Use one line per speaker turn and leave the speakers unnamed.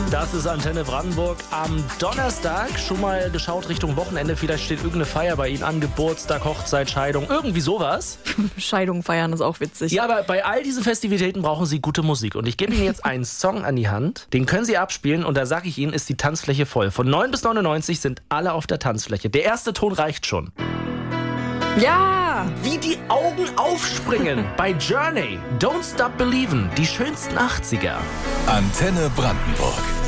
Das ist Antenne Brandenburg am Donnerstag. Schon mal geschaut Richtung Wochenende. Vielleicht steht irgendeine Feier bei Ihnen an. Geburtstag, Hochzeit, Scheidung, irgendwie sowas.
Scheidung feiern ist auch witzig.
Ja, aber bei all diesen Festivitäten brauchen Sie gute Musik. Und ich gebe Ihnen jetzt einen Song an die Hand. Den können Sie abspielen und da sage ich Ihnen, ist die Tanzfläche voll. Von 9 bis 99 sind alle auf der Tanzfläche. Der erste Ton reicht schon.
Ja!
Wie die Augen aufspringen bei Journey. Don't Stop Believin'. Die schönsten 80er.
Antenne Brandenburg.